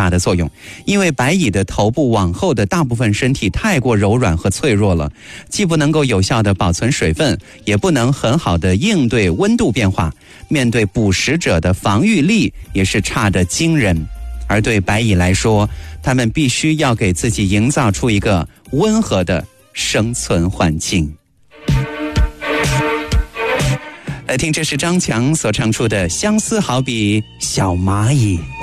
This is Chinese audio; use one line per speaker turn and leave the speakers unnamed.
大的作用。因为白蚁的头部往后的大部分身体太过柔软和脆弱了，既不能够有效地保存水分，也不能很好地应对温度变化，面对捕食者的防御力也是差得惊人。而对白蚁来说，它们必须要给自己营造出一个温和的生存环境。来听，这是张强所唱出的《相思好比小蚂蚁》。